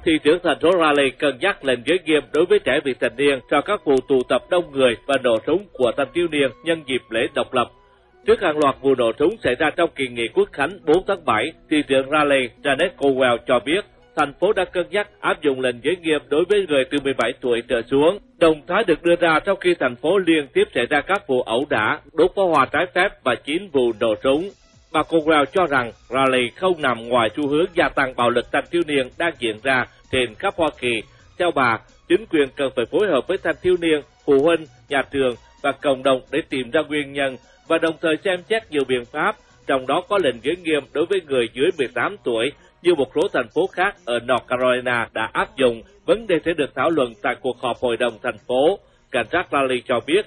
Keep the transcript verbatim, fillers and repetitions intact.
thị trưởng thành phố Raleigh cân nhắc lệnh giới nghiêm đối với trẻ vị thành niên cho các vụ tụ tập đông người và nổ súng của thanh thiếu niên nhân dịp lễ độc lập. Trước hàng loạt vụ nổ súng xảy ra trong kỳ nghỉ Quốc khánh bốn tháng bảy, thị trưởng Raleigh Janet Cowell cho biết thành phố đã cân nhắc áp dụng lệnh giới nghiêm đối với người từ mười bảy tuổi trở xuống. Động thái được đưa ra sau khi thành phố liên tiếp xảy ra các vụ ẩu đả, đốt pháo hoa trái phép và chín vụ nổ súng. Bà Cowell cho rằng Raleigh không nằm ngoài xu hướng gia tăng bạo lực thanh thiếu niên đang diễn ra trên khắp Hoa Kỳ. Theo bà, chính quyền cần phải phối hợp với thanh thiếu niên, phụ huynh, nhà trường và cộng đồng để tìm ra nguyên nhân và đồng thời xem xét nhiều biện pháp, trong đó có lệnh giới nghiêm đối với người dưới mười tám tuổi, như một số thành phố khác ở North Carolina đã áp dụng. Vấn đề sẽ được thảo luận tại cuộc họp hội đồng thành phố. Cảnh sát Raleigh cho biết